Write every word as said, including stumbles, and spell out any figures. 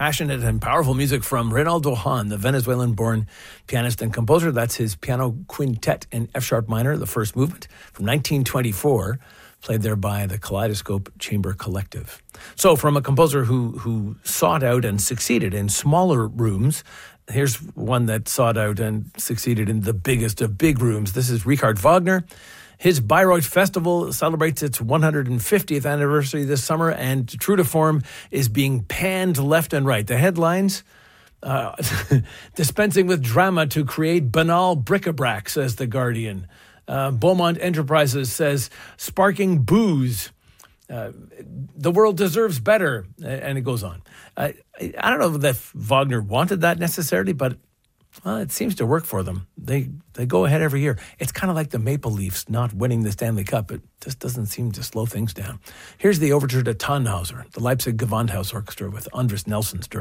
passionate and powerful music from Reynaldo Hahn, the Venezuelan-born pianist and composer. That's his piano quintet in F-sharp minor, the first movement, from nineteen twenty-four, played there by the Kaleidoscope Chamber Collective. So from a composer who, who sought out and succeeded in smaller rooms, here's one that sought out and succeeded in the biggest of big rooms. This is Richard Wagner. His Bayreuth Festival celebrates its one hundred fiftieth anniversary this summer, and true to form is being panned left and right. The headlines, uh, dispensing with drama to create banal bric-a-brac, says The Guardian. Uh, Beaumont Enterprises says, sparking booze. Uh, the world deserves better, and it goes on. Uh, I don't know that Wagner wanted that necessarily, but well, it seems to work for them. They they go ahead every year. It's kind of like the Maple Leafs not winning the Stanley Cup. It just doesn't seem to slow things down. Here's the overture to Tannhauser, the Leipzig Gewandhaus Orchestra with Andres Nelson's direction.